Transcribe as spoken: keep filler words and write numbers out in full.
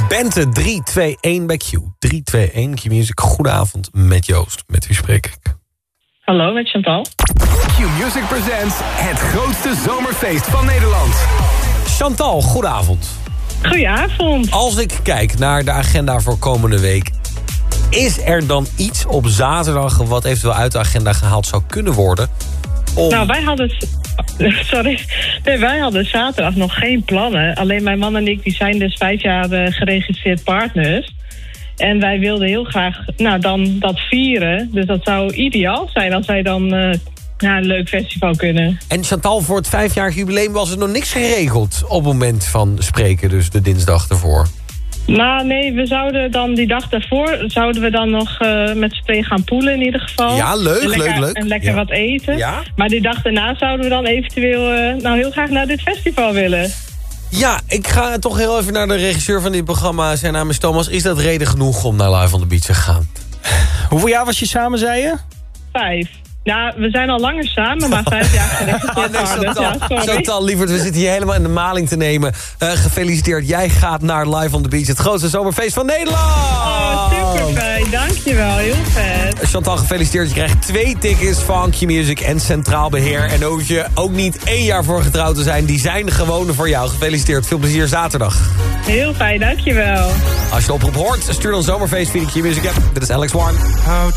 Bente, drie, twee, één bij Q. drie, twee, één, Q-Music. Goedenavond met Joost. Met wie spreek ik? Hallo, met Chantal. Q-Music presents het grootste zomerfeest van Nederland. Chantal, goedenavond. Goedenavond. Als ik kijk naar de agenda voor komende week... is er dan iets op zaterdag wat eventueel uit de agenda gehaald zou kunnen worden? Om... Nou, wij hadden... Sorry. Nee, wij hadden zaterdag nog geen plannen. Alleen mijn man en ik die zijn dus vijf jaar uh, geregistreerd partners. En wij wilden heel graag nou, dan dat vieren. Dus dat zou ideaal zijn als wij dan uh, ja, een leuk festival kunnen. En Chantal, voor het vijfjarig jubileum was er nog niks geregeld op het moment van spreken, dus de dinsdag ervoor. Nou, nee, we zouden dan die dag daarvoor... zouden we dan nog uh, met z'n tweeën gaan poelen in ieder geval. Ja, leuk, en lekker, leuk, leuk. En lekker ja. wat eten. Ja? Maar die dag daarna zouden we dan eventueel... Uh, nou, heel graag naar dit festival willen. Ja, ik ga toch heel even naar de regisseur van dit programma. Zijn naam is Thomas. Is dat reden genoeg om naar Live on the Beach te gaan? Hoeveel jaar was je samen, zei je? Vijf. Ja, we zijn al langer samen, maar vijf jaar geregistreerd Oh, nee, partners. Ja, sorry. Chantal, lieverd, we zitten hier helemaal in de maling te nemen. Uh, gefeliciteerd, jij gaat naar Live on the Beach. Het grootste zomerfeest van Nederland! Oh, super fijn. Dankjewel, heel vet. Chantal, gefeliciteerd. Je krijgt twee tickets van Q-Music en Centraal Beheer. En daar hoef je ook niet één jaar voor getrouwd te zijn. Die zijn gewoon voor jou. Gefeliciteerd. Veel plezier zaterdag. Heel fijn, dankjewel. Als je de oproep hoort, stuur dan zomerfeest via de Q-Music app. Dit is Alex Warren.